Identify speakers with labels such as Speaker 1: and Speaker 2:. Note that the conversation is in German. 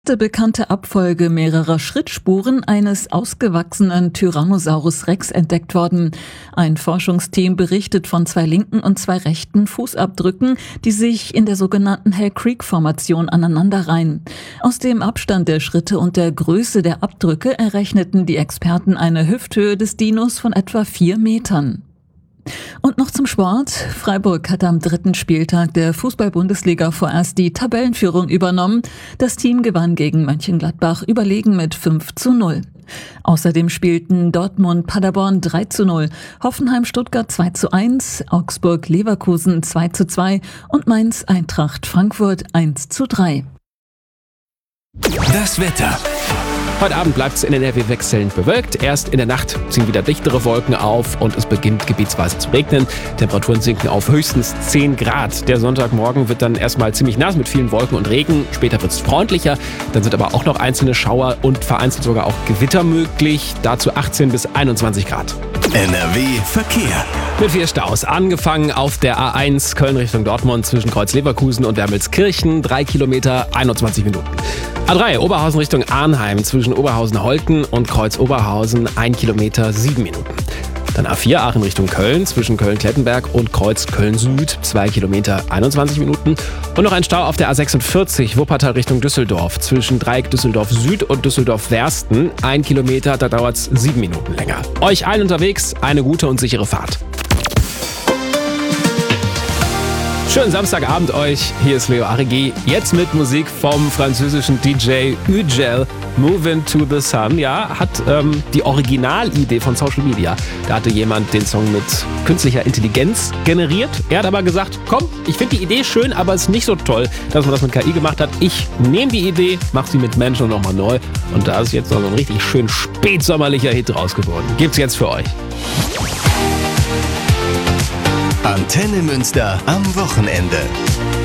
Speaker 1: Die bekannte Abfolge mehrerer Schrittspuren eines ausgewachsenen Tyrannosaurus Rex entdeckt worden. Ein Forschungsteam berichtet von 2 linken und 2 rechten Fußabdrücken, die sich in der sogenannten Hell Creek-Formation aneinanderreihen. Aus dem Abstand der Schritte und der Größe der Abdrücke errechneten die Experten eine Hüfthöhe des Dinos von etwa 4 Metern. Und noch zum Sport. Freiburg hat am 3. Spieltag der Fußball-Bundesliga vorerst die Tabellenführung übernommen. Das Team gewann gegen Mönchengladbach überlegen mit 5:0. Außerdem spielten Dortmund-Paderborn 3:0, Hoffenheim-Stuttgart 2:1, Augsburg-Leverkusen 2:2 und Mainz-Eintracht Frankfurt 1:3.
Speaker 2: Das Wetter.
Speaker 3: Heute Abend bleibt es in NRW wechselnd bewölkt. Erst in der Nacht ziehen wieder dichtere Wolken auf und es beginnt gebietsweise zu regnen. Temperaturen sinken auf höchstens 10 Grad. Der Sonntagmorgen wird dann erstmal ziemlich nass mit vielen Wolken und Regen. Später wird es freundlicher. Dann sind aber auch noch einzelne Schauer und vereinzelt sogar auch Gewitter möglich. Dazu 18 bis 21 Grad.
Speaker 2: NRW Verkehr.
Speaker 3: Mit 4 Staus. Angefangen auf der A1 Köln Richtung Dortmund zwischen Kreuz-Leverkusen und Wermelskirchen. 3 Kilometer, 21 Minuten. A3 Oberhausen Richtung Arnheim zwischen Oberhausen-Holten und Kreuz-Oberhausen 1 Kilometer, 7 Minuten. Dann A4 Aachen Richtung Köln zwischen Köln-Klettenberg und Kreuz Köln-Süd 2 Kilometer, 21 Minuten. Und noch ein Stau auf der A46 Wuppertal Richtung Düsseldorf zwischen Dreieck Düsseldorf-Süd und Düsseldorf-Wersten 1 Kilometer, da dauert es 7 Minuten länger. Euch allen unterwegs eine gute und sichere Fahrt. Schönen Samstagabend euch, hier ist Leo Arrighi, jetzt mit Musik vom französischen DJ Ugel, Moving to the Sun. Ja, hat die Originalidee von Social Media. Da hatte jemand den Song mit künstlicher Intelligenz generiert. Er hat aber gesagt, komm, ich finde die Idee schön, aber es ist nicht so toll, dass man das mit KI gemacht hat. Ich nehme die Idee, mache sie mit Menschen nochmal neu und da ist jetzt noch so ein richtig schön spätsommerlicher Hit raus geworden. Gibt's jetzt für euch.
Speaker 2: Antenne Münster am Wochenende.